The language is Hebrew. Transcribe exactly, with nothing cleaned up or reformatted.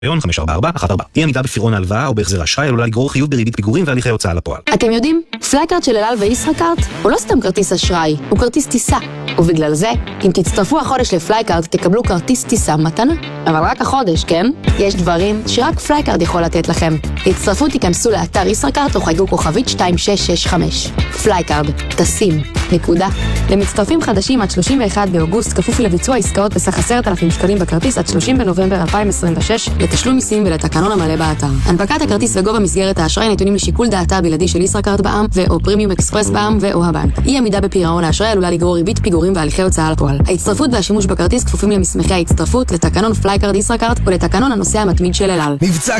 חמש ארבע ארבע אחת ארבע. אי עמידה בפירעון ההלוואה או בהחזר אשראי עלולה לגרור חיוב בריבית פיגורים והליכי הוצאה לפועל. אתם יודעים, פלייקארד של אל על וישראכרט הוא לא סתם כרטיס אשראי, הוא כרטיס טיסה. ובגלל זה, אם תצטרפו החודש לפלייקארד, תקבלו כרטיס טיסה מתנה. אבל רק החודש, כן? יש דברים שרק פלייקארד יכול לתת לכם. להצטרפו תיכנסו לאתר ישראכרט או חייגו כוכבית שתיים שש שש חמש. פלייקארד, טסים, נקודה. למצטרפים חדשים עד שלושים ואחד באוגוסט, כפוף לביצוע עסקאות בסך עשרת אלפים שקלים בכרטיס עד שלושים בנובמבר אלפיים עשרים ושש, לתשלום מיסים ולתקנון המלא באתר. הנפקת הכרטיס וגובה מסגרת האשראי נתונים לשיקול דעתה הבלעדי של ישראכרט בע"מ ו/או פרימיום אקספרס בע"מ ו/או הבנק. אי עמידה בפירעון האשראי עלולה לגרור ריבית פיגורים והליכי הוצאה לפועל. ההצטרפות והשימוש בכרטיס כפופים למסמכי ההצטרפות, לתקנון פלייקארד ישראכרט ולתקנון הנוסע המתמיד של אל על. מבצע